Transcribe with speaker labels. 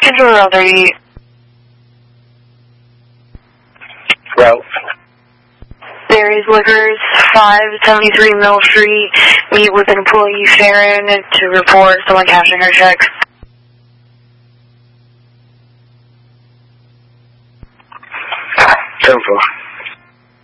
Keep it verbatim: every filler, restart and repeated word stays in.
Speaker 1: Control Route thirty-eight.
Speaker 2: Route.
Speaker 1: Barry's Liquors, five seventy-three Mill Street. Meet with employee Sharon to report someone cashing her checks.
Speaker 2: ten four.